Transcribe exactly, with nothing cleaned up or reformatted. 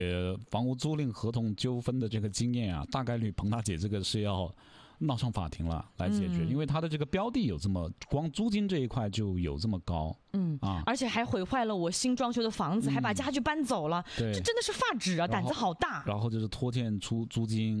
呃房屋租赁合同纠纷的这个经验啊，大概率彭大姐这个是要闹上法庭了来解决，嗯、因为它的这个标的有这么光租金这一块就有这么高， 嗯啊，而且还毁坏了我新装修的房子，嗯、还把家具搬走了，这真的是发指啊，胆子好大。 然后就是拖欠出租金。